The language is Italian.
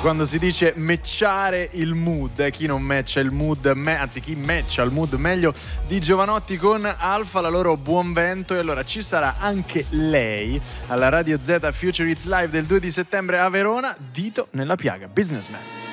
quando si dice matchare il mood, chi non matcha il mood, anzi chi matcha il mood meglio di Giovanotti con Alfa, la loro Buon Vento. E allora ci sarà anche lei alla Radio Z Future Hits Live del 2 di settembre a Verona, Dito nella piaga, Businessman.